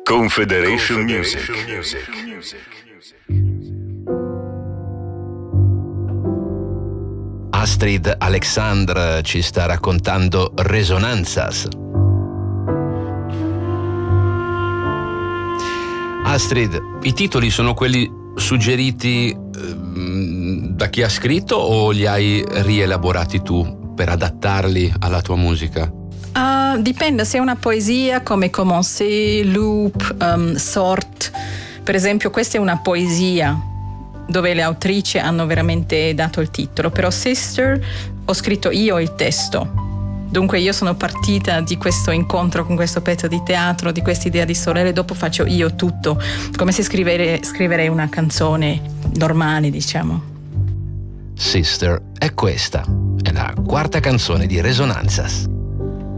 Confederation Music. Astrid Alexandre ci sta raccontando Resonanzas. Astrid, i titoli sono quelli suggeriti da chi ha scritto o li hai rielaborati tu per adattarli alla tua musica? Dipende, se è una poesia come Commencer, Loop, Sort, per esempio questa è una poesia dove le autrici hanno veramente dato il titolo, però Sister ho scritto io il testo, dunque io sono partita di questo incontro con questo pezzo di teatro, di questa idea di sorelle, dopo faccio io tutto, come se scriverei una canzone normale, diciamo. Sister è questa, è la quarta canzone di Resonanzas.